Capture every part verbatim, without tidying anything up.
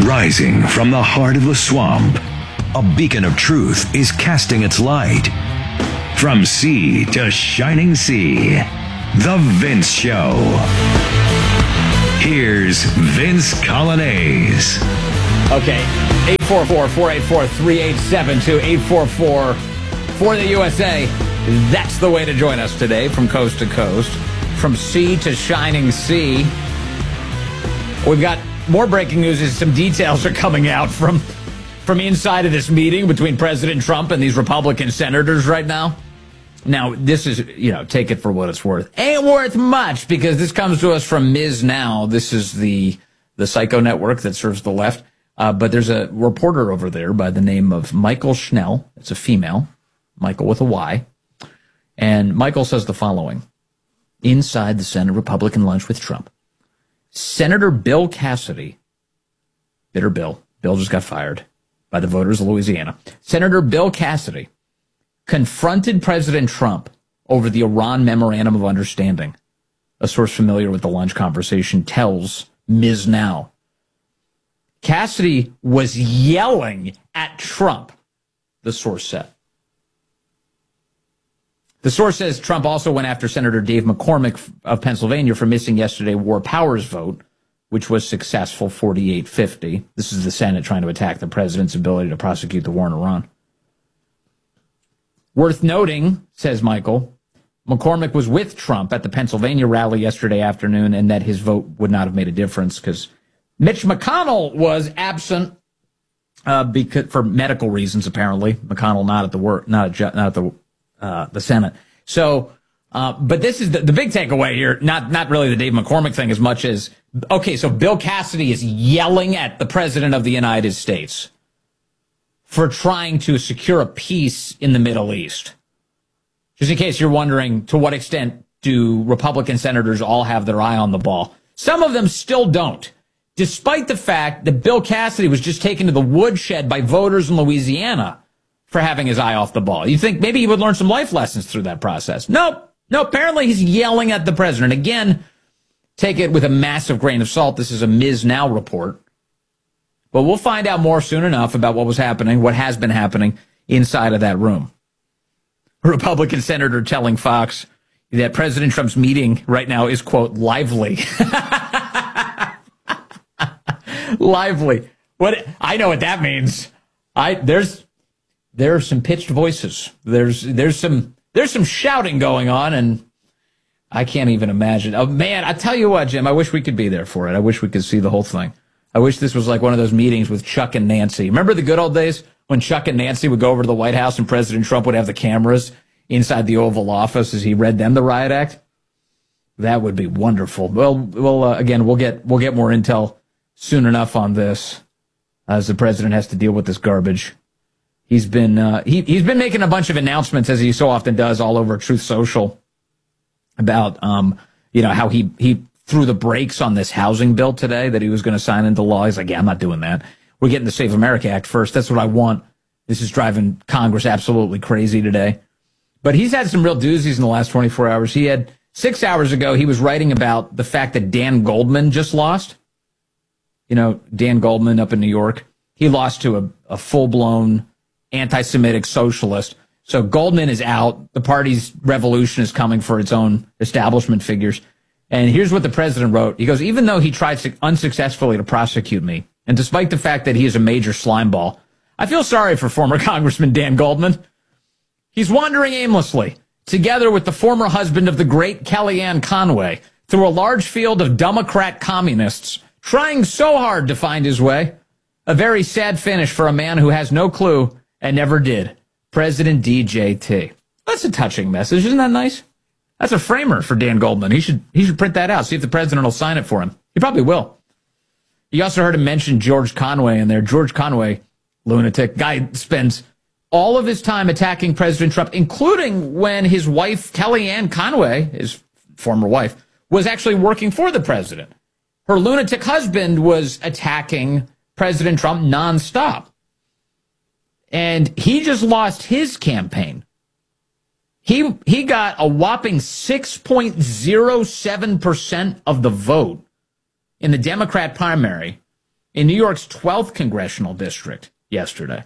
Rising from the heart of the swamp, a beacon of truth is casting its light. From sea to shining sea, The Vince Show. Here's Vince Coglianese. Okay, eight four four, four eight four, three eight seven two, eight four four for the U S A. That's the way to join us today from coast to coast, from sea to shining sea. We've got more breaking news as some details are coming out from, from inside of this meeting between President Trump and these Republican senators right now. Now, this is, you know, take it for what it's worth. Ain't worth much because this comes to us from Miz Now. This is the, the psycho network that serves the left. Uh, but there's a reporter over there by the name of Michael Schnell. It's a female, Michael with a Y. And Michael says the following. Inside the Senate Republican lunch with Trump, Senator Bill Cassidy, bitter Bill, Bill just got fired by the voters of Louisiana. Senator Bill Cassidy confronted President Trump over the Iran Memorandum of Understanding. A source familiar with the lunch conversation tells Miz Now. Cassidy was yelling at Trump, the source said. The source says Trump also went after Senator Dave McCormick of Pennsylvania for missing yesterday war powers vote, which was successful, forty-eight fifty. This is the Senate trying to attack the president's ability to prosecute the war in Iran. Worth noting, says Michael, McCormick was with Trump at the Pennsylvania rally yesterday afternoon and that his vote would not have made a difference because Mitch McConnell was absent uh, because for medical reasons, apparently. McConnell not at the work, not at, not at the Uh, the Senate. So, uh, but this is the, the big takeaway here, not, not really the Dave McCormick thing as much as, okay, so Bill Cassidy is yelling at the President of the United States for trying to secure a peace in the Middle East. Just in case you're wondering, to what extent do Republican senators all have their eye on the ball? Some of them still don't, despite the fact that Bill Cassidy was just taken to the woodshed by voters in Louisiana for having his eye off the ball. You think maybe he would learn some life lessons through that process. Nope. No, apparently he's yelling at the president. Again, take it with a massive grain of salt. This is a Miz Now report. But we'll find out more soon enough about what was happening, what has been happening inside of that room. A Republican senator telling Fox that President Trump's meeting right now is, quote, lively. Lively. What? I know what that means. I, there's, There are some pitched voices. There's there's some there's some shouting going on, and I can't even imagine. Oh man, I tell you what, Jim, I wish we could be there for it. I wish we could see the whole thing. I wish this was like one of those meetings with Chuck and Nancy. Remember the good old days when Chuck and Nancy would go over to the White House and President Trump would have the cameras inside the Oval Office as he read them the riot act? That would be wonderful. Well, well, uh, again, we'll get we'll get more intel soon enough on this as the president has to deal with this garbage. He's been uh, he he's been making a bunch of announcements, as he so often does, all over Truth Social about um you know how he he threw the brakes on this housing bill today that he was going to sign into law. He's like, yeah, I'm not doing that. We're getting the Save America Act first. That's what I want. This is driving Congress absolutely crazy today. But he's had some real doozies in the last twenty-four hours. He had six hours ago. He was writing about the fact that Dan Goldman just lost. You know, Dan Goldman up in New York. He lost to a, a full blown anti-Semitic socialist. So Goldman is out. The party's revolution is coming for its own establishment figures. And here's what the president wrote. He goes, even though he tried unsuccessfully to prosecute me, and despite the fact that he is a major slimeball, I feel sorry for former Congressman Dan Goldman. He's wandering aimlessly, together with the former husband of the great Kellyanne Conway, through a large field of Democrat communists, trying so hard to find his way. A very sad finish for a man who has no clue and never did. President D J T. That's a touching message. Isn't that nice? That's a framer for Dan Goldman. He should he should print that out. See if the president will sign it for him. He probably will. You also heard him mention George Conway in there. George Conway, lunatic. Guy spends all of his time attacking President Trump, including when his wife, Kellyanne Conway, his former wife, was actually working for the president. Her lunatic husband was attacking President Trump nonstop. And he just lost his campaign. He he got a whopping six point zero seven percent of the vote in the Democrat primary in New York's twelfth congressional district yesterday.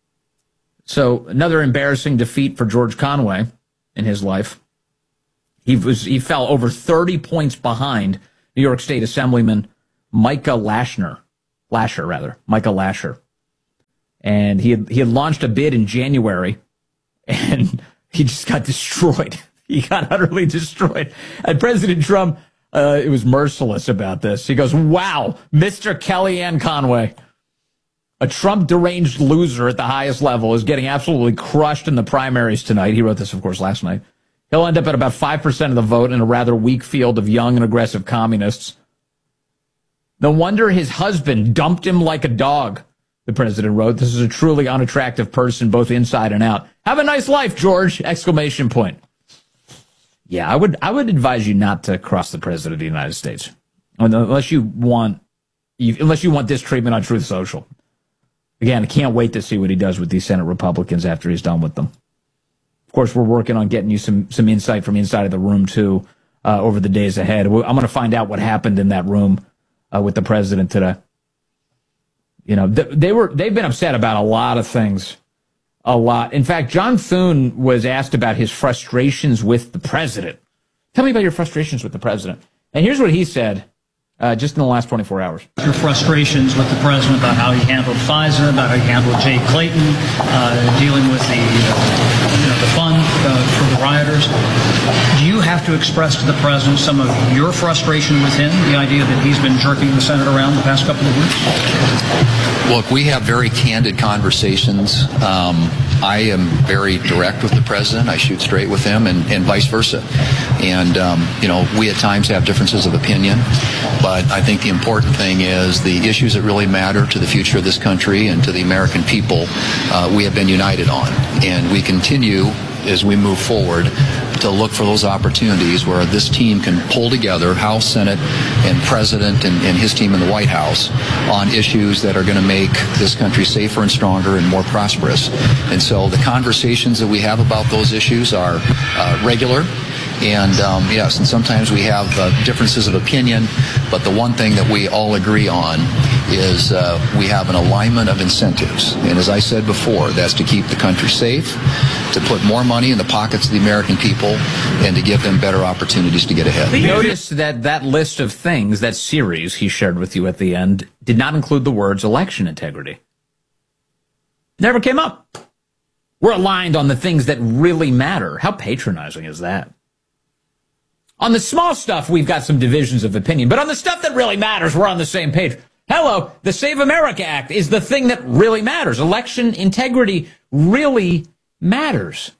So another embarrassing defeat for George Conway in his life. He was he fell over thirty points behind New York State Assemblyman Micah Lashner, Lasher rather, Micah Lasher. And he had, he had launched a bid in January, and he just got destroyed. He got utterly destroyed. And President Trump, uh, it was merciless about this. He goes, wow, Mister Kellyanne Conway, a Trump deranged loser at the highest level, is getting absolutely crushed in the primaries tonight. He wrote this, of course, last night. He'll end up at about five percent of the vote in a rather weak field of young and aggressive communists. No wonder his husband dumped him like a dog, the president wrote. This is a truly unattractive person, both inside and out. Have a nice life, George! Exclamation point. Yeah, I would I would advise you not to cross the president of the United States, unless you want unless you want this treatment on Truth Social. Again, I can't wait to see what he does with these Senate Republicans after he's done with them. Of course, we're working on getting you some some insight from inside of the room too uh, over the days ahead. I'm going to find out what happened in that room uh, with the president today. You know, th- they were they've been upset about a lot of things, a lot. In fact, John Thune was asked about his frustrations with the president. Tell me about your frustrations with the president. And here's what he said uh, just in the last twenty-four hours. Your frustrations with the president about how he handled FISA, about how he handled Jay Clayton, uh, dealing with the uh, you know, the fund uh, for the rioters. Do you have to express to the president some of your frustration with him, the idea that he's been jerking the Senate around the past couple of weeks? Look, we have very candid conversations. Um, I am very direct with the president. I shoot straight with him, and, and vice versa. And, um, you know, we at times have differences of opinion, but I think the important thing is the issues that really matter to the future of this country and to the American people, uh, we have been united on. And we continue, as we move forward, to look for those opportunities where this team can pull together, House, Senate, and President and, and his team in the White House on issues that are going to make this country safer and stronger and more prosperous. And so the conversations that we have about those issues are uh, regular. And um, yes, and sometimes we have uh, differences of opinion, but the one thing that we all agree on is uh, we have an alignment of incentives. And as I said before, that's to keep the country safe, to put more money in the pockets of the American people, and to give them better opportunities to get ahead. Notice that that list of things, that series he shared with you at the end, did not include the words election integrity. Never came up. We're aligned on the things that really matter. How patronizing is that? On the small stuff, we've got some divisions of opinion, but on the stuff that really matters, we're on the same page. Hello, the Save America Act is the thing that really matters. Election integrity really matters.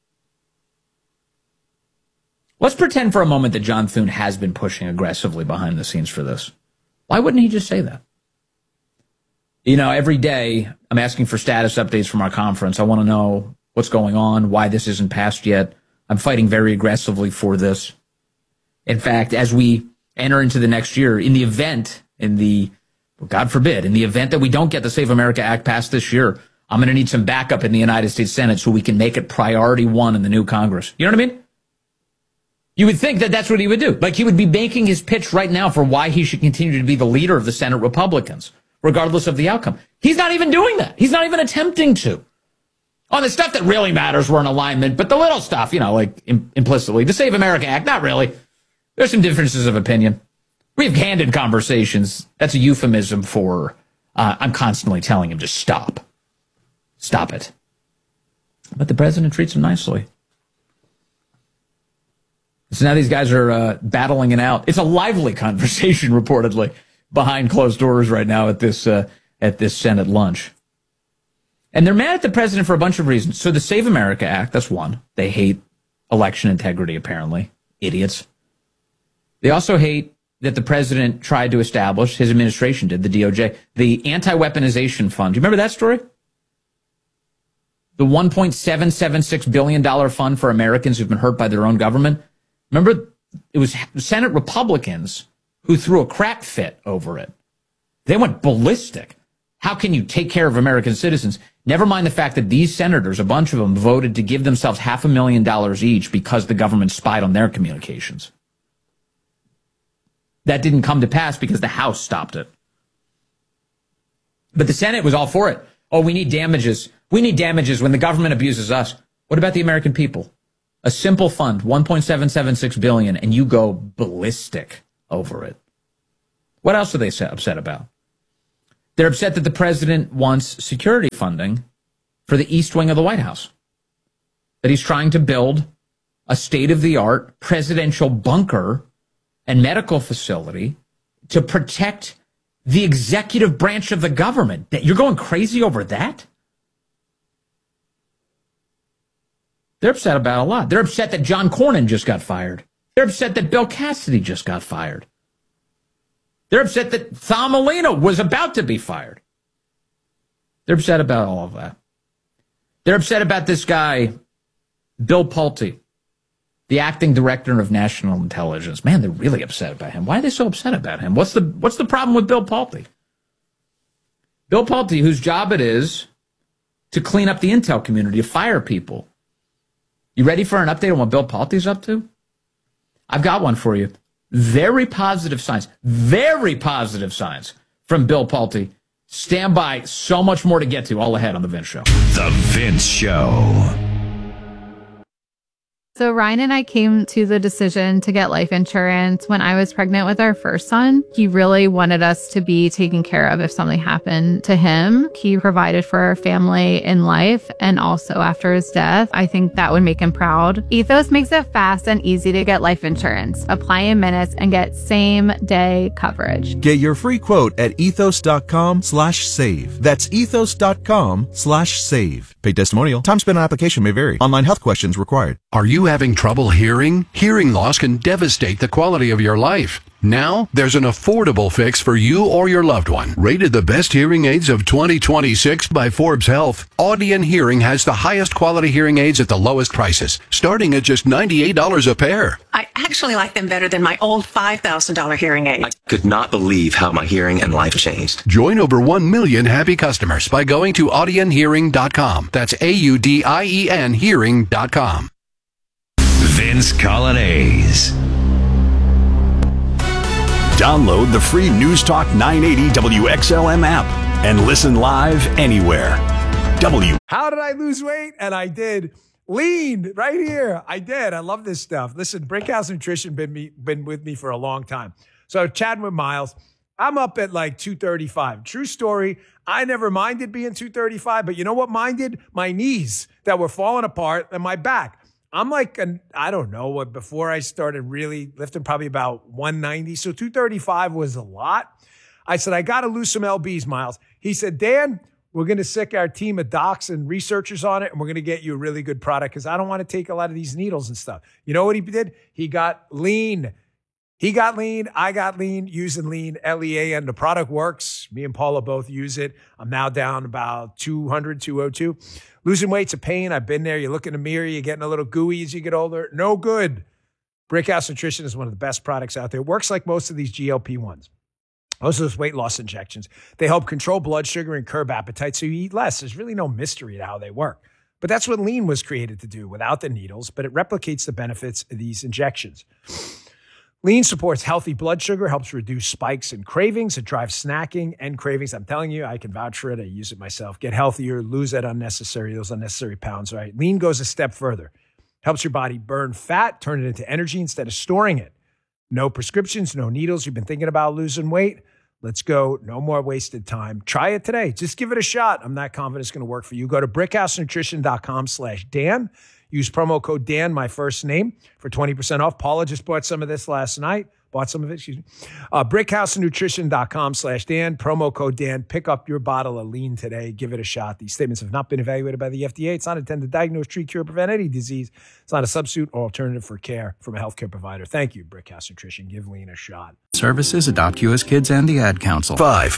Let's pretend for a moment that John Thune has been pushing aggressively behind the scenes for this. Why wouldn't he just say that? You know, every day I'm asking for status updates from our conference. I want to know what's going on, why this isn't passed yet. I'm fighting very aggressively for this. In fact, as we enter into the next year, in the event, in the, God forbid, in the event that we don't get the Save America Act passed this year, I'm going to need some backup in the United States Senate so we can make it priority one in the new Congress. You know what I mean? You would think that that's what he would do. Like he would be making his pitch right now for why he should continue to be the leader of the Senate Republicans, regardless of the outcome. He's not even doing that. He's not even attempting to. On the stuff that really matters, we're in alignment, but the little stuff, you know, like im- implicitly, the Save America Act, not really. There's some differences of opinion. We have candid conversations. That's a euphemism for uh, I'm constantly telling him to stop. Stop it. But the president treats him nicely. So now these guys are uh, battling it out. It's a lively conversation, reportedly, behind closed doors right now at this uh, at this Senate lunch. And they're mad at the president for a bunch of reasons. So the Save America Act, that's one. They hate election integrity, apparently. Idiots. They also hate that the president tried to establish, his administration did, the D O J, the anti-weaponization fund. Do you remember that story? The one point seven seven six billion dollars fund for Americans who've been hurt by their own government. Remember, it was Senate Republicans who threw a crap fit over it. They went ballistic. How can you take care of American citizens? Never mind the fact that these senators, a bunch of them, voted to give themselves half a million dollars each because the government spied on their communications. That didn't come to pass because the House stopped it. But the Senate was all for it. Oh, we need damages. We need damages when the government abuses us. What about the American people? A simple fund, one point seven seven six billion dollars, and you go ballistic over it. What else are they upset about? They're upset that the president wants security funding for the East Wing of the White House. That he's trying to build a state-of-the-art presidential bunker and medical facility to protect the executive branch of the government. You're going crazy over that? They're upset about a lot. They're upset that John Cornyn just got fired. They're upset that Bill Cassidy just got fired. They're upset that Thom was about to be fired. They're upset about all of that. They're upset about this guy, Bill Pulte, the acting director of national intelligence. Man, they're really upset about him. Why are they so upset about him? What's the what's the problem with Bill Pulte? Bill Pulte, whose job it is to clean up the intel community, to fire people. You ready for an update on what Bill Pulte's up to? I've got one for you. Very positive signs, very positive signs from Bill Pulte. Stand by, so much more to get to all ahead on The Vince Show. The Vince Show. So Ryan and I came to the decision to get life insurance when I was pregnant with our first son. He really wanted us to be taken care of if something happened to him. He provided for our family in life and also after his death. I think that would make him proud. Ethos makes it fast and easy to get life insurance. Apply in minutes and get same day coverage. Get your free quote at ethos.com slash save. That's ethos.com slash save. Paid testimonial. Time spent on application may vary. Online health questions required. Are you having trouble hearing? Hearing loss can devastate the quality of your life. Now, there's an affordable fix for you or your loved one. Rated the best hearing aids of twenty twenty-six by Forbes Health, Audien Hearing has the highest quality hearing aids at the lowest prices, starting at just ninety-eight dollars a pair. I actually like them better than my old five thousand dollars hearing aid. I could not believe how my hearing and life changed. Join over one million happy customers by going to audien hearing dot com. That's A U D I E N hearing dot com. Vince Colonnese. Download the free News Talk nine eighty W X L M app and listen live anywhere. W. How did I lose weight? And I did. Lean right here. I did. I love this stuff. Listen, Brickhouse Nutrition been me been with me for a long time. So chatting with Miles, I'm up at like two thirty-five. True story. I never minded being two thirty-five, but you know what minded? My knees that were falling apart and my back. I'm like, an, I don't know what, before I started really lifting, probably about one ninety. So two thirty-five was a lot. I said, I got to lose some L Bs, Miles. He said, Dan, we're going to sick our team of docs and researchers on it, and we're going to get you a really good product because I don't want to take a lot of these needles and stuff. You know what he did? He got lean. He got lean. I got lean using lean, L E A, and the product works. Me and Paula both use it. I'm now down about two hundred, two oh two. Losing weight's a pain. I've been there. You look in the mirror, you're getting a little gooey as you get older. No good. Brickhouse Nutrition is one of the best products out there. It works like most of these G L P ones. Most of those weight loss injections. They help control blood sugar and curb appetite so you eat less. There's really no mystery to how they work. But that's what lean was created to do without the needles, but it replicates the benefits of these injections. Lean supports healthy blood sugar, helps reduce spikes and cravings. It drives snacking and cravings. I'm telling you, I can vouch for it. I use it myself. Get healthier, lose that unnecessary, those unnecessary pounds, right? Lean goes a step further. Helps your body burn fat, turn it into energy instead of storing it. No prescriptions, no needles. You've been thinking about losing weight? Let's go. No more wasted time. Try it today. Just give it a shot. I'm not confident it's going to work for you. Go to brickhousenutrition.com slash Dan. Use promo code Dan, my first name, for twenty percent off. Paula just bought some of this last night. Bought some of it, excuse me. Uh, brickhousenutrition.com slash Dan. Promo code Dan. Pick up your bottle of lean today. Give it a shot. These statements have not been evaluated by the F D A. It's not intended to diagnose, treat, cure, prevent any disease. It's not a substitute or alternative for care from a healthcare provider. Thank you, Brickhouse Nutrition. Give lean a shot. Services, Adopt U S Kids, and the Ad Council. Five.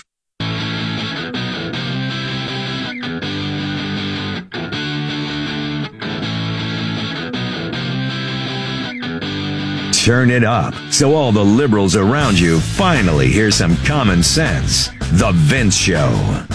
Turn it up so all the liberals around you finally hear some common sense. The Vince Show.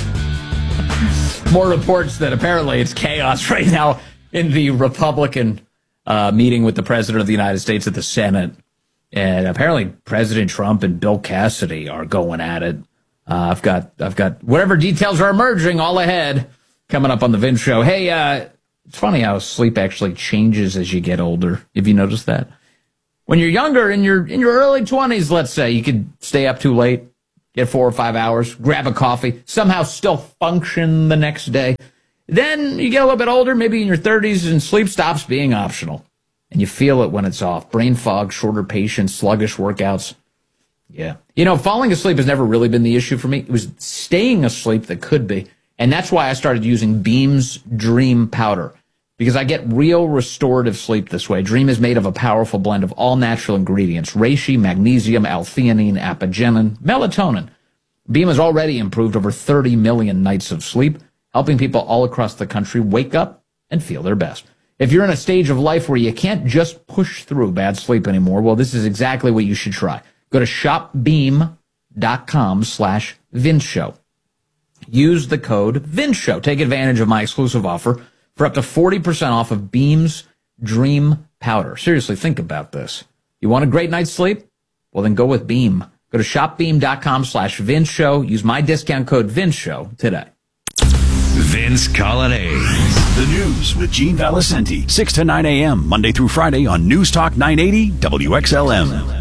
More reports that apparently it's chaos right now in the Republican uh, meeting with the President of the United States at the Senate. And apparently President Trump and Bill Cassidy are going at it. Uh, I've got I've got whatever details are emerging all ahead coming up on the Vince Show. Hey, uh, it's funny how sleep actually changes as you get older. Have you noticed that? When you're younger, in your in your early twenties, let's say, you could stay up too late, get four or five hours, grab a coffee, somehow still function the next day. Then you get a little bit older, maybe in your thirties, and sleep stops being optional. And you feel it when it's off. Brain fog, shorter patience, sluggish workouts. Yeah. You know, falling asleep has never really been the issue for me. It was staying asleep that could be. And that's why I started using Beam's Dream Powder, because I get real restorative sleep this way. Dream is made of a powerful blend of all natural ingredients: reishi, magnesium, L-theanine, apigenin, melatonin. Beam has already improved over thirty million nights of sleep, helping people all across the country wake up and feel their best. If you're in a stage of life where you can't just push through bad sleep anymore, well, this is exactly what you should try. Go to shopbeam.com slash Vince Show. Use the code Vince Show. Take advantage of my exclusive offer for up to forty percent off of Beam's Dream Powder. Seriously, think about this. You want a great night's sleep? Well, then go with Beam. Go to shopbeam.com slash Vince Show. Use my discount code Vince Show today. Vince Coglianese. The news with Gene Valicenti, six to nine a.m. Monday through Friday on News Talk nine eighty W X L M.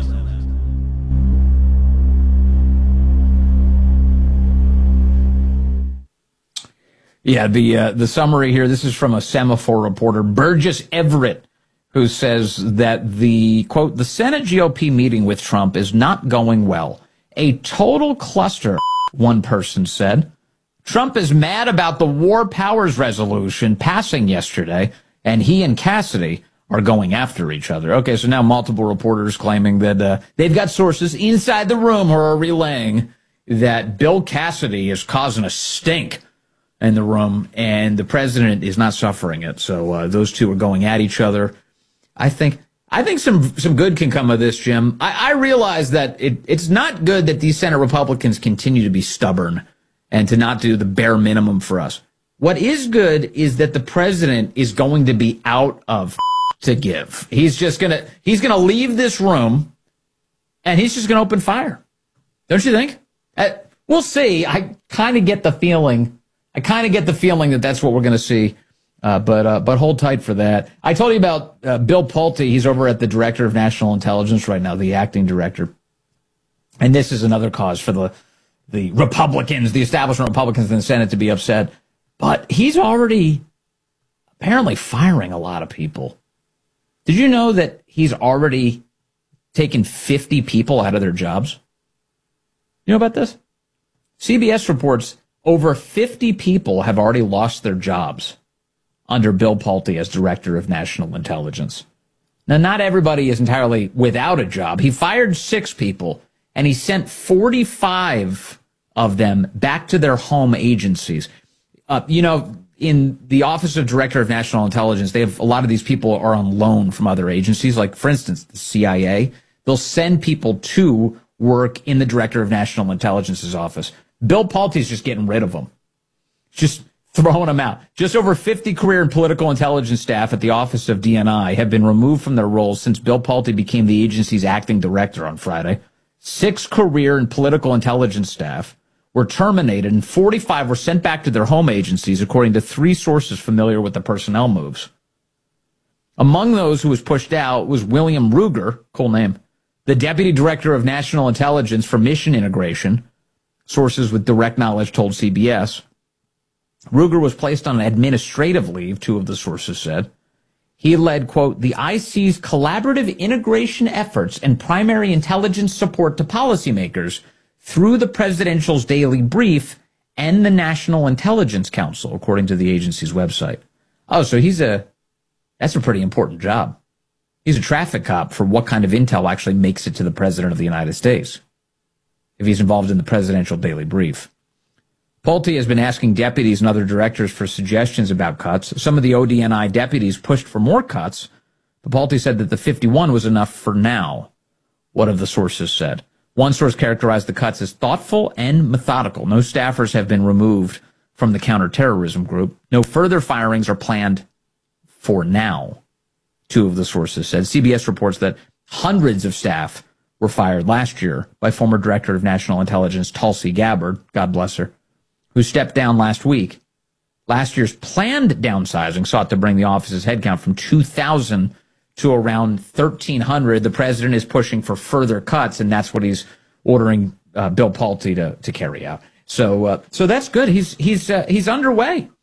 Yeah, the uh, the summary here, this is from a Semaphore reporter, Burgess Everett, who says that the, quote, the Senate G O P meeting with Trump is not going well. A total cluster, one person said. Trump is mad about the War Powers Resolution passing yesterday, and he and Cassidy are going after each other. Okay, so now multiple reporters claiming that uh, they've got sources inside the room who are relaying that Bill Cassidy is causing a stink in the room, and the president is not suffering it. So uh, those two are going at each other. I think I think some some good can come of this, Jim. I, I realize that it, it's not good that these Senate Republicans continue to be stubborn and to not do the bare minimum for us. What is good is that the president is going to be out of to give. He's just gonna he's gonna leave this room, and he's just gonna open fire. Don't you think? Uh, we'll see. I kind of get the feeling. I kind of get the feeling that that's what we're going to see, uh, but uh, but hold tight for that. I told you about uh, Bill Pulte. He's over at the Director of National Intelligence right now, the acting director. And this is another cause for the the Republicans, the establishment Republicans in the Senate to be upset. But he's already apparently firing a lot of people. Did you know that he's already taken fifty people out of their jobs? You know about this? C B S reports over fifty people have already lost their jobs under Bill Pulte as Director of National Intelligence. Now, not everybody is entirely without a job. He fired six people, and he sent forty-five of them back to their home agencies. Uh, you know, in the Office of Director of National Intelligence, they have a lot of these people are on loan from other agencies. Like, for instance, the C I A. They'll send people to work in the Director of National Intelligence's office. Bill Pulte's just getting rid of them. Just throwing them out. Just over fifty career and political intelligence staff at the Office of D N I have been removed from their roles since Bill Pulte became the agency's acting director on Friday. Six career and political intelligence staff were terminated, and forty-five were sent back to their home agencies, according to three sources familiar with the personnel moves. Among those who was pushed out was William Ruger, cool name, the Deputy Director of National Intelligence for Mission Integration. Sources with direct knowledge told C B S. Ruger was placed on administrative leave, two of the sources said. He led, quote, the I C's collaborative integration efforts and primary intelligence support to policymakers through the presidential's daily brief and the National Intelligence Council, according to the agency's website. Oh, so he's a, that's a pretty important job. He's a traffic cop for what kind of intel actually makes it to the president of the United States, if he's involved in the presidential daily brief. Pulte has been asking deputies and other directors for suggestions about cuts. Some of the O D N I deputies pushed for more cuts, but Pulte said that the fifty-one was enough for now, one of the sources said. One source characterized the cuts as thoughtful and methodical. No staffers have been removed from the counterterrorism group. No further firings are planned for now, two of the sources said. C B S reports that hundreds of staff were fired last year by former Director of National Intelligence Tulsi Gabbard, God bless her, who stepped down last week. Last year's planned downsizing sought to bring the office's headcount from two thousand to around thirteen hundred. The president is pushing for further cuts, and that's what he's ordering uh, Bill Pulte to, to carry out. So uh, so that's good. He's he's uh, he's underway.